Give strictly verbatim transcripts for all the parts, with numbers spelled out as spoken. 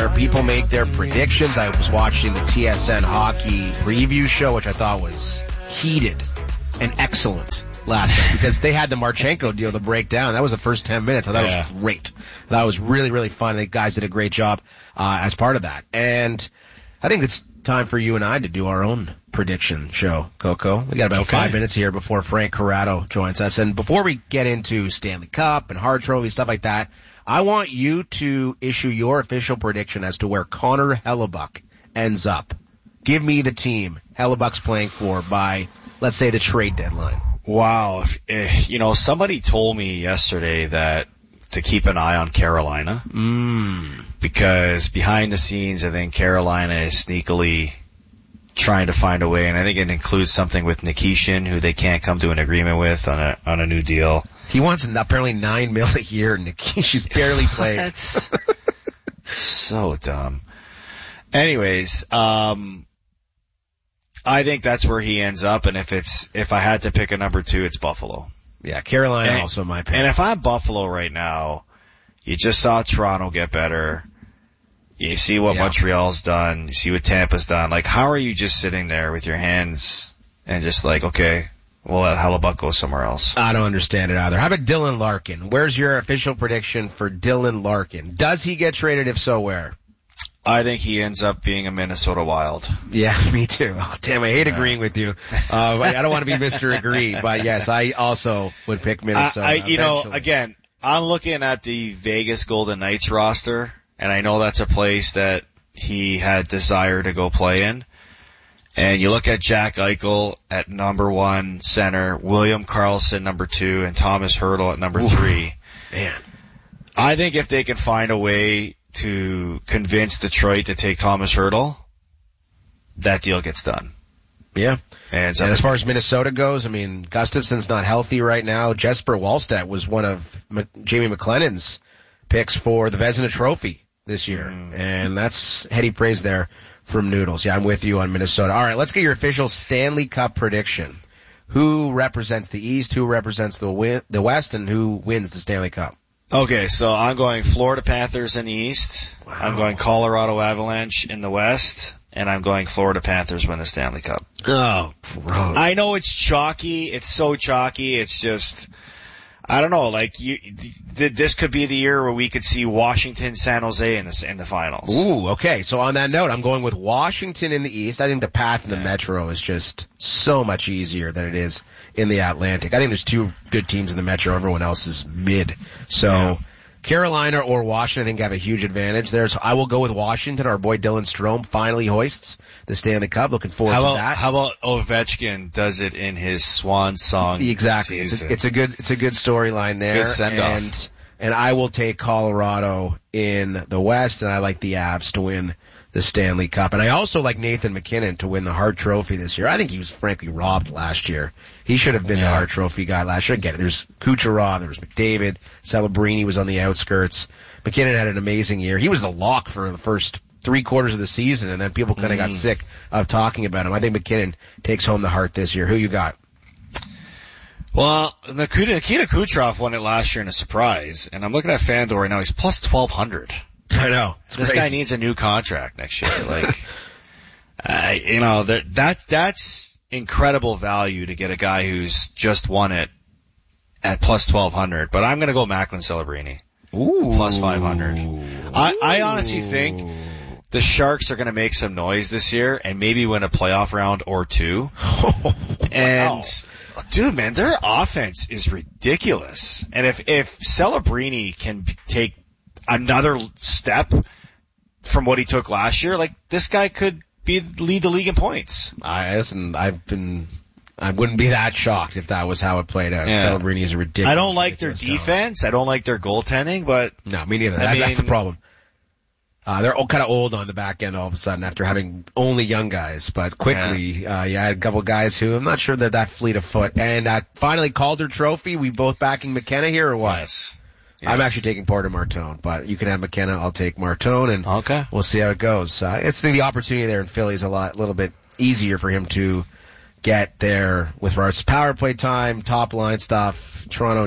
where people make their predictions. I was watching the T S N hockey preview show, which I thought was heated and excellent last night because they had the Marchenko deal to break down. That was the first ten minutes. I thought yeah. it was great. I thought it was really, really fun. The guys did a great job uh, as part of that. And I think it's time for you and I to do our own prediction show, Coco. We got about okay. five minutes here before Frank Corrado joins us. And before we get into Stanley Cup and Hart Trophy, stuff like that, I want you to issue your official prediction as to where Connor Hellebuyck ends up. Give me the team Hellebuck's playing for by, let's say, the trade deadline. Wow. If, if, you know, somebody told me yesterday that to keep an eye on Carolina. Mm. Because behind the scenes, I think Carolina is sneakily trying to find a way, and I think it includes something with Nikishin, who they can't come to an agreement with on a on a new deal. He wants apparently nine mil a year. Nikishin's barely played. That's so dumb. Anyways, um, I think that's where he ends up, and if it's if I had to pick a number two, it's Buffalo. Yeah, Carolina and, also my pick. And if I'm Buffalo right now, you just saw Toronto get better. You see what yeah. Montreal's done. You see what Tampa's done. Like, how are you just sitting there with your hands and just like, okay, we'll let Hellebuyck go somewhere else? I don't understand it either. How about Dylan Larkin? Where's your official prediction for Dylan Larkin? Does he get traded? If so, where? I think he ends up being a Minnesota Wild. Yeah, me too. Oh, damn, I hate yeah. agreeing with you. Uh, I don't want to be Mister Agree, but yes, I also would pick Minnesota. I, I, you know, again, I'm looking at the Vegas Golden Knights roster, and I know that's a place that he had desire to go play in. And you look at Jack Eichel at number one center, William Karlsson number two, and Thomas Hertl at number Ooh, three. Man. I think if they can find a way to convince Detroit to take Thomas Hertl, that deal gets done. Yeah. And, and as far as Minnesota goes, I mean, Gustafson's not healthy right now. Jesper Wallstedt was one of M- Jamie McLennan's picks for the Vezina Trophy this year. Mm. And that's heady praise there from Noodles. Yeah, I'm with you on Minnesota. All right, let's get your official Stanley Cup prediction. Who represents the East, who represents the win- the West, and who wins the Stanley Cup? Okay, so I'm going Florida Panthers in the East. Wow. I'm going Colorado Avalanche in the West. And I'm going Florida Panthers win the Stanley Cup. Oh, gross. I know it's chalky. It's so chalky. It's just, I don't know, like, you, th- this could be the year where we could see Washington, San Jose in the, in the finals. Ooh, okay. So on that note, I'm going with Washington in the East. I think the path in the yeah. Metro is just so much easier than it is in the Atlantic. I think there's two good teams in the Metro. Everyone else is mid. So, yeah. Carolina or Washington, I think, have a huge advantage there. So I will go with Washington. Our boy Dylan Strome finally hoists the Stanley Cup. Looking forward how about, to that. How about Ovechkin does it in his swan song Exactly. It's a, it's a good, it's a good storyline there. Good send-off. And, and I will take Colorado in the West, and I like the Avs to win the Stanley Cup. And I also like Nathan McKinnon to win the Hart Trophy this year. I think he was frankly robbed last year. He should have been yeah. the Hart Trophy guy last year. Again, there's Kucherov, there was McDavid, Celebrini was on the outskirts. McKinnon had an amazing year. He was the lock for the first three quarters of the season, and then people kind of mm. got sick of talking about him. I think McKinnon takes home the Hart this year. Who you got? Well, Nikita Kucherov won it last year in a surprise, and I'm looking at FanDuel right now. He's plus twelve hundred. I know. It's this crazy. guy needs a new contract next year. Like, uh, you know, that, that's, that's incredible value to get a guy who's just won it at plus twelve hundred. But I'm going to go Macklin Celebrini. Ooh. Plus five hundred. I, I honestly think the Sharks are going to make some noise this year and maybe win a playoff round or two. Wow. And, dude, man, their offense is ridiculous. And if, if Celebrini can take another step from what he took last year, like, this guy could be lead the league in points. I listen, I've been, I wouldn't be that shocked if that was how it played out. Yeah. Celebrini is a ridiculous. I don't like their defense. Talent. I don't like their goaltending, but no, me neither. I That, mean, that's the problem. Uh, they're all kind of old on the back end all of a sudden after having only young guys, but quickly, yeah. uh, you had a couple guys who I'm not sure that that fleet of foot. And, uh, finally Calder Trophy. We both backing McKenna here or what? Yes. Yes. I'm actually taking Porter Martone, but you can have McKenna. I'll take Martone, and okay. we'll see how it goes. Uh, it's the, the opportunity there in Philly is a lot, little bit easier for him to get there with regards to power play time, top line stuff. Toronto just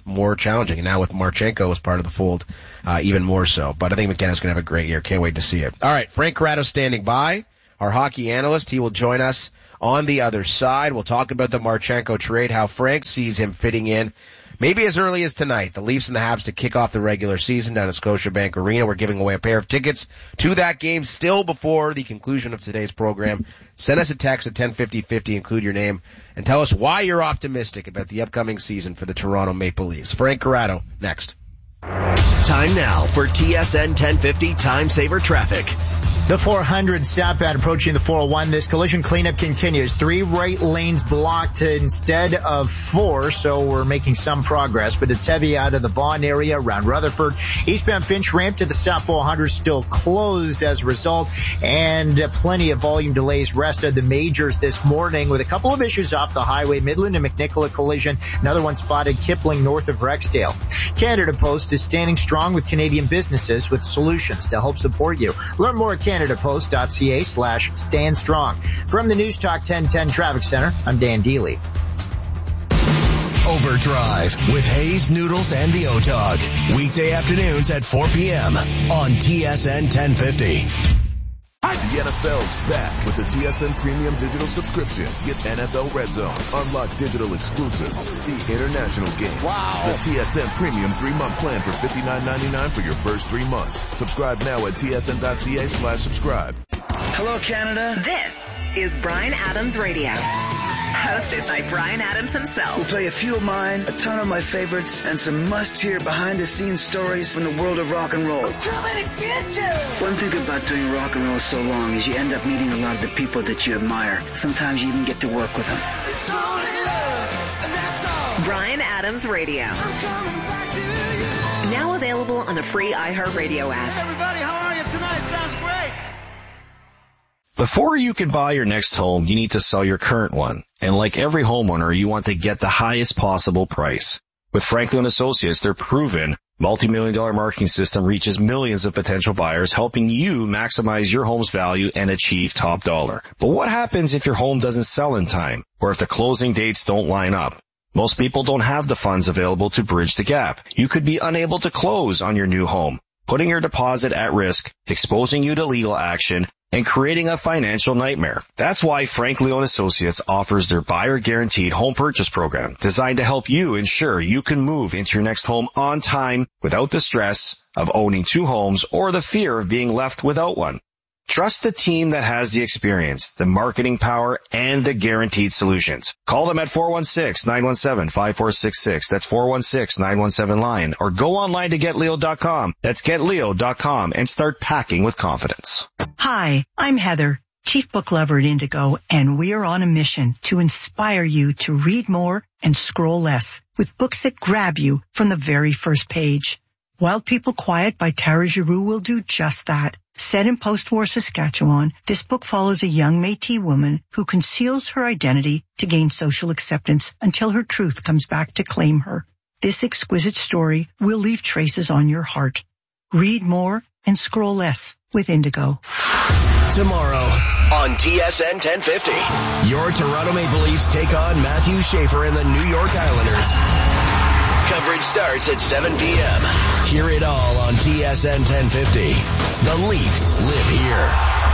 more challenging. And now with Marchenko as part of the fold, uh, even more so. But I think McKenna's going to have a great year. Can't wait to see it. All right, Frank Corrado standing by, our hockey analyst. He will join us on the other side. We'll talk about the Marchenko trade, how Frank sees him fitting in maybe as early as tonight. The Leafs and the Habs to kick off the regular season down at Scotiabank Arena. We're giving away a pair of tickets to that game still before the conclusion of today's program. Send us a text at ten fifty fifty, include your name, and tell us why you're optimistic about the upcoming season for the Toronto Maple Leafs. Frank Corrado, next. Time now for T S N ten fifty Time Saver Traffic. The four hundred southbound approaching the four oh one. This collision cleanup continues. Three right lanes blocked instead of four, so we're making some progress, but it's heavy out of the Vaughan area around Rutherford. Eastbound Finch ramp to the South four hundred still closed as a result, and uh, plenty of volume delays rest of the majors this morning with a couple of issues off the highway. Midland and McNicola collision. Another one spotted Kipling north of Rexdale. Canada Post is standing strong with Canadian businesses with solutions to help support you. Learn more at canadapost.ca slash stand strong. From the News Talk ten ten Traffic Center, I'm Dan Deely. Overdrive with Hayes, Noodles, and the O-Dog. Weekday afternoons at four p.m. on T S N ten fifty. The N F L's back with the T S N Premium Digital Subscription. Get N F L Red Zone, unlock digital exclusives, see international games. Wow. The T S N Premium three-month plan for fifty-nine ninety-nine for your first three months. Subscribe now at tsn.ca slash subscribe. Hello, Canada. This is Bryan Adams Radio. Hosted by Bryan Adams himself. We'll play a few of mine, a ton of my favorites, and some must-hear behind-the-scenes stories from the world of rock and roll. Too many bitches! One thing about doing rock and roll so long is you end up meeting a lot of the people that you admire. Sometimes you even get to work with them. It's only love, and that's all. Bryan Adams Radio. I'm coming back to you. Now available on the free iHeartRadio app. Hey everybody, how are you tonight? Sounds great. Before you can buy your next home, you need to sell your current one. And like every homeowner, you want to get the highest possible price. With Franklin Associates, their proven multi-million dollar marketing system reaches millions of potential buyers, helping you maximize your home's value and achieve top dollar. But what happens if your home doesn't sell in time, or if the closing dates don't line up? Most people don't have the funds available to bridge the gap. You could be unable to close on your new home, putting your deposit at risk, exposing you to legal action, and creating a financial nightmare. That's why Frank Leon Associates offers their buyer guaranteed home purchase program, designed to help you ensure you can move into your next home on time without the stress of owning two homes or the fear of being left without one. Trust the team that has the experience, the marketing power, and the guaranteed solutions. Call them at four one six, nine one seven, five four six six. That's four one six, nine one seven, LION. Or go online to get leo dot com. That's get leo dot com and start packing with confidence. Hi, I'm Heather, Chief Book Lover at Indigo, and we are on a mission to inspire you to read more and scroll less with books that grab you from the very first page. Wild People Quiet by Tara Giroux will do just that. Set in post-war Saskatchewan, this book follows a young Métis woman who conceals her identity to gain social acceptance until her truth comes back to claim her. This exquisite story will leave traces on your heart. Read more and scroll less with Indigo. Tomorrow on T S N ten fifty, your Toronto Maple Leafs take on Matthew Schaefer and the New York Islanders. Coverage starts at seven p.m. Hear it all on T S N ten fifty. The Leafs live here.